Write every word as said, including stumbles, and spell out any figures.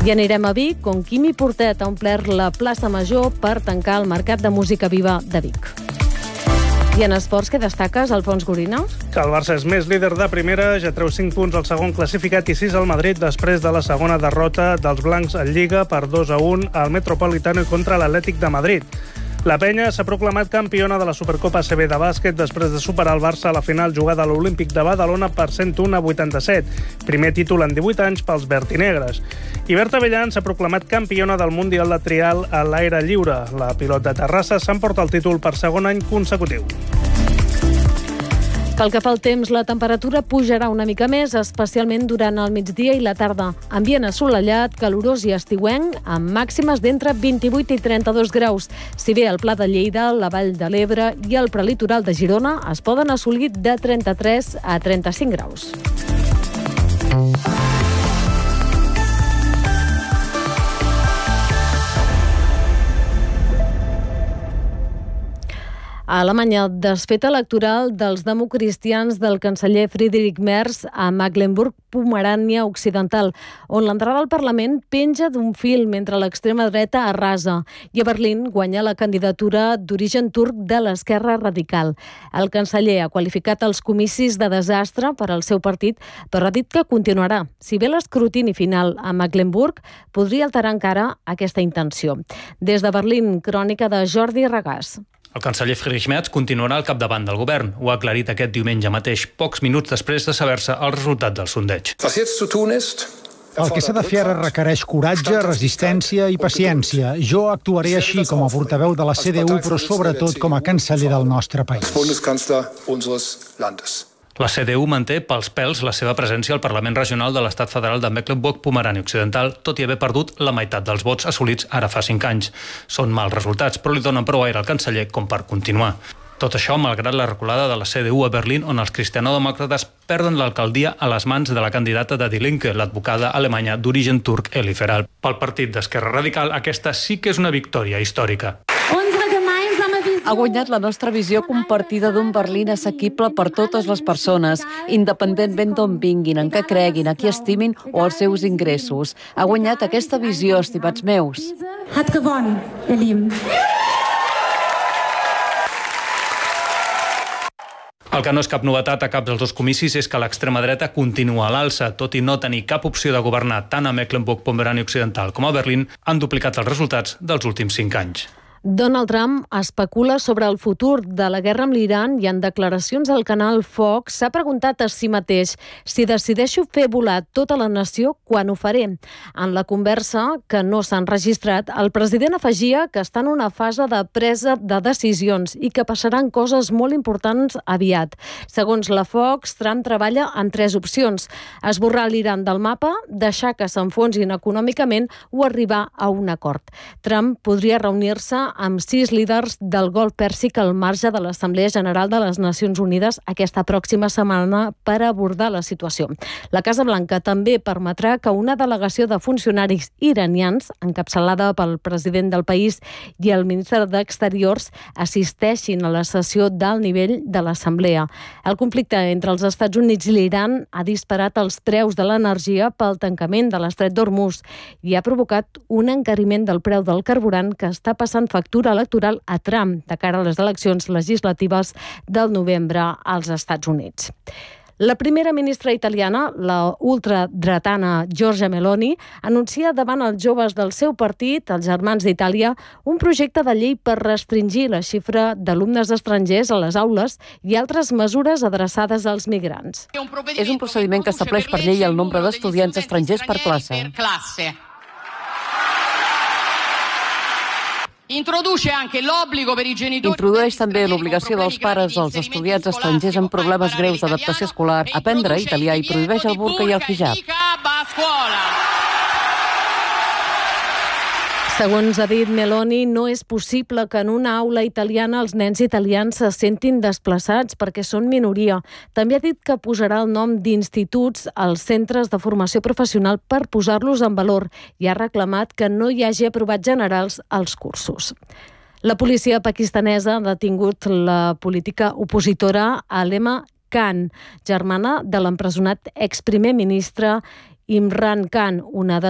I anirem a Vic, on Quimi Portet ha omplert la plaça Major per tancar el Mercat de Música Viva de Vic. I en esports, què destaques, Alfons Gorina? Que el Barça és més líder de primera, ja treu cinc punts al segon classificat i sis al Madrid després de la segona derrota dels blancs en Lliga per dos a un al Metropolitano contra l'Atlètic de Madrid. La penya s'ha proclamat campiona de la Supercopa A C B de bàsquet després de superar el Barça a la final jugada a l'Olímpic de Badalona per cent un a vuitanta-set. Primer títol en divuit anys pels vertinegres. I Berta Bellan s'ha proclamat campiona del Mundial de Trial a l'aire lliure. La pilot de Terrassa s'emporta el títol per segon any consecutiu. Pel que fa al temps, la temperatura pujarà una mica més, especialment durant el migdia i la tarda. Ambient assolellat, calorós i estiuenc, amb màximes d'entre vint-i-vuit i trenta-dos graus. Si bé al Pla de Lleida, la Vall de l'Ebre i el prelitoral de Girona es poden assolir de trenta-tres a trenta-cinc graus. A Alemanya, desfeta electoral dels democristians del canceller Friedrich Merz a Mecklenburg-Pomerània Occidental, on l'entrada al Parlament penja d'un fil mentre l'extrema dreta arrasa. I a Berlín guanya la candidatura d'origen turc de l'esquerra radical. El canceller ha qualificat els comicis de desastre per al seu partit, però ha dit que continuarà. Si bé l'escrutini final a Mecklenburg podria alterar encara aquesta intenció. Des de Berlín, crònica de Jordi Regàs. El canceller Friedrich Merz continuarà al capdavant del govern. Ho ha aclarit aquest diumenge mateix, pocs minuts després de saber-se el resultat del sondeig. El que s'ha de fer ara requereix coratge, resistència i paciència. Jo actuaré així com a portaveu de la C D U, però sobretot com a canceller del nostre país. La C D U manté pels pèls la seva presència al Parlament Regional de l'Estat Federal de Mecklenburg-Pomerània Occidental, tot i haver perdut la meitat dels vots assolits ara fa cinc anys. Són mals resultats, però li donen prou aire al canceller com per continuar. Tot això malgrat la reculada de la C D U a Berlín, on els cristianodemòcrates perden l'alcaldia a les mans de la candidata de Die Linke, l'advocada alemanya d'origen turc Eli Feral. Pel partit d'Esquerra Radical, aquesta sí que és una victòria històrica. Ha guanyat la nostra visió compartida d'un Berlín assequible per totes les persones, independentment d'on vinguin, en què creguin, a qui estimin o els seus ingressos. Ha guanyat aquesta visió, estimats meus. El que no és cap novetat a cap dels dos comicis és que l'extrema dreta continua a l'alça. Tot i no tenir cap opció de governar tant a Mecklenburg-Pomerània Occidental com a Berlín, han duplicat els resultats dels últims cinc anys. Donald Trump especula sobre el futur de la guerra amb l'Iran i en declaracions al canal Fox s'ha preguntat a si mateix si decideixo fer volar tota la nació, quan ho faré. En la conversa, que no s'ha enregistrat, el president afegia que està en una fase de presa de decisions i que passaran coses molt importants aviat. Segons la Fox, Trump treballa en tres opcions: esborrar l'Iran del mapa, deixar que s'enfonsin econòmicament o arribar a un acord. Trump podria reunir-se amb sis líders del Golf Pèrsic al marge de l'Assemblea General de les Nacions Unides aquesta pròxima setmana per abordar la situació. La Casa Blanca també permetrà que una delegació de funcionaris iranians, encapçalada pel president del país i el ministre d'Exteriors, assisteixin a la sessió d'alt nivell de l'Assemblea. El conflicte entre els Estats Units i l'Iran ha disparat els preus de l'energia pel tancament de l'estret d'Hormuz i ha provocat un encariment del preu del carburant que està passant factura electoral a Trump de cara a les eleccions legislatives del novembre als Estats Units. La primera ministra italiana, la ultradretana Giorgia Meloni, anuncia davant els joves del seu partit, els Germans d'Itàlia, un projecte de llei per restringir la xifra d'alumnes estrangers a les aules i altres mesures adreçades als migrants. És un procediment que estableix per llei el nombre d'estudiants estrangers per classe. Introdueix també l'obligació dels pares dels estudiants estrangers amb problemes greus d'adaptació escolar a aprendre italià i prohibeix el burca i el hijab. Segons ha dit Meloni, no és possible que en una aula italiana els nens italians se sentin desplaçats perquè són minoria. També ha dit que posarà el nom d'instituts als centres de formació professional per posar-los en valor i ha reclamat que no hi hagi aprovats generals als cursos. La policia pakistanesa ha detingut la política opositora Alema Khan, germana de l'empresonat exprimer ministre Imran Khan, una de